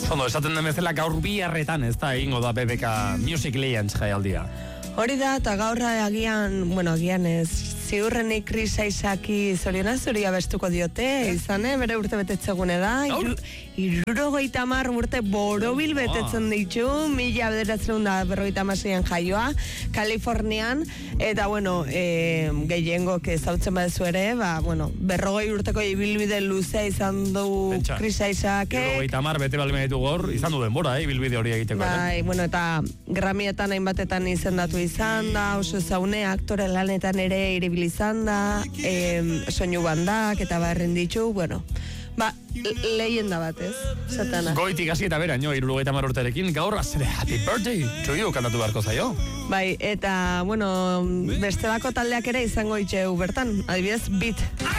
Ondo, esaten den bezala gaur biharretan, ez da, ingo da BBK Music Legends jaialdia. Hori da, eta gaur agian ez, ziurrenik Chris Isaki Zoriona zuri abestuko diote, izan, bere urte betetzegune da, 70 urte borobil betetzen ditu, 1956an jaioa, Kalifornian, eta gehiengo ezautzen badezu ere, 40 urteko ibilbide luzea izan du Chris Isaki. 70 bete balme ditu gor, izan du denbora, ibilbide hori egiteko. Eta Grammietan hainbatetan izendatu izan da, oso zaune, aktore lanetan ere iribil izan da, soinu bandak eta barren ditu, leyenda bat, ez? Satana. Goitik hasi eta beraino, 70 urterekin, gaur azere Happy Birthday to you kantatu beharko zaio. Bai, eta, bestelako taldeak ere izango itxeu bertan, adibidez, Beat.